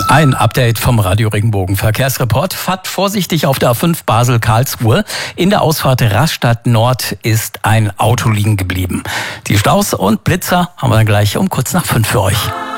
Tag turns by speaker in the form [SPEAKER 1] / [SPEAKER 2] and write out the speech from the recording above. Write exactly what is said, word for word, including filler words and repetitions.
[SPEAKER 1] Ein Update vom Radio Regenbogen Verkehrsreport. Fahrt vorsichtig auf der A fünf Basel-Karlsruhe. In der Ausfahrt Rastatt Nord ist ein Auto liegen geblieben. Die Staus und Blitzer haben wir dann gleich um kurz nach fünf für euch.